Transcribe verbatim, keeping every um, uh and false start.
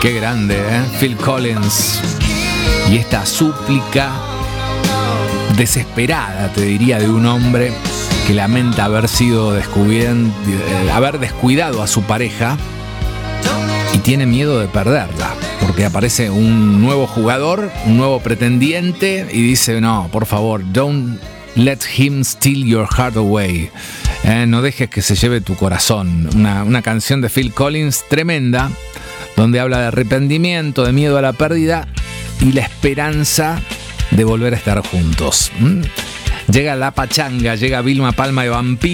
Qué grande, ¿eh? Phil Collins. Y esta súplica desesperada, te diría, de un hombre que lamenta haber sido descubierto, eh, haber descuidado a su pareja y tiene miedo de perderla, porque aparece un nuevo jugador, un nuevo pretendiente y dice, no, por favor, don't let him steal your heart away. Eh, no dejes que se lleve tu corazón. Una, una canción de Phil Collins tremenda, donde habla de arrepentimiento, de miedo a la pérdida y la esperanza de volver a estar juntos. ¿Mm? Llega la pachanga, llega Vilma Palma de Vampiro.